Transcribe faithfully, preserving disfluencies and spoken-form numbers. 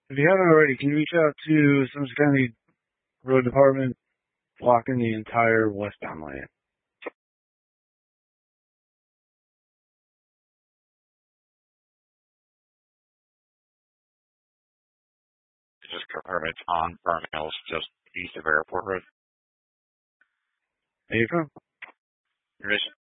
If you haven't already, can you reach out to Sims County Road Department blocking the entire westbound lane? Just confirm it's on Burn Hills, just east of Airport Road. April? There is